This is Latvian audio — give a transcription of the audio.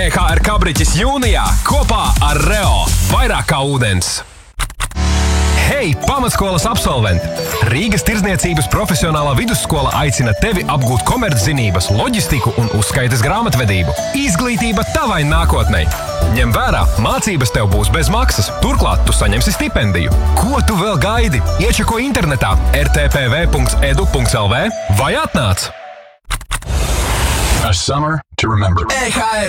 EHR kabriķis jūnijā kopā ar Reo. Vairāk kā ūdens. Hei, pamatskolas absolventi! Rīgas Tirdzniecības profesionālā vidusskola aicina tevi apgūt komerczinības, loģistiku un uzskaites grāmatvedību. Izglītība tavai nākotnei! Ņem vērā, mācības tev būs bez maksas, turklāt tu saņemsi stipendiju. Ko tu vēl gaidi? Iečako internetā rtpv.edu.lv vai atnāc! A summer to remember. EHR